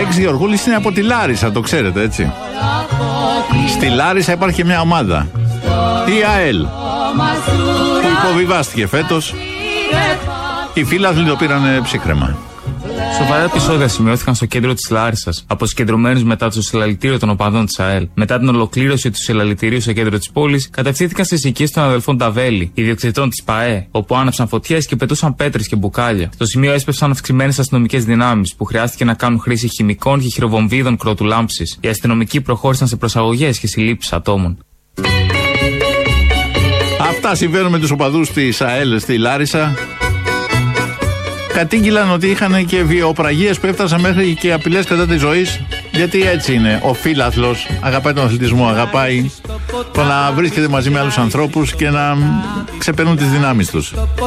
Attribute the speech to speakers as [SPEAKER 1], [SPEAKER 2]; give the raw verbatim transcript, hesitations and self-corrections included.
[SPEAKER 1] Αλέξης Γεωργούλης είναι από τη Λάρισα, το ξέρετε έτσι. Στη Λάρισα υπάρχει και μια ομάδα, η ΑΕΛ, που υποβιβάστηκε φέτος. Οι φίλαθλοι το πήραν ψύχρεμα.
[SPEAKER 2] Σοβαρά επεισόδια σημειώθηκαν στο κέντρο της Λάρισσας από συγκεντρωμένους μετά το συλλαλητήριο των οπαδών της ΑΕΛ. Μετά την ολοκλήρωση του συλλαλητηρίου στο κέντρο της πόλης, κατευθύνθηκαν στις οικίες των αδελφών Ταβέλη, ιδιοκτητών της ΠΑΕ, όπου άναψαν φωτιές και πετούσαν πέτρες και μπουκάλια. Στο σημείο έσπευσαν αυξημένες αστυνομικές δυνάμεις που χρειάστηκε να κάνουν χρήση χημικών και χειροβομβίδων κροτουλάμψης. Οι αστυνομικοί προχώρησαν σε προσαγωγές και συλλήψεις ατόμων.
[SPEAKER 1] Αυτά συμβαίνουν με τους οπαδούς της ΑΕΛ στη Λάρισα. Κατήγγυλαν ότι είχαν και βιοπραγίες που έφτασαν μέχρι και απειλές κατά της ζωής. Γιατί έτσι είναι. Ο φίλαθλος αγαπάει τον αθλητισμό, αγαπάει το να βρίσκεται μαζί με άλλους ανθρώπους και να ξεπερνούν τις δυνάμεις τους.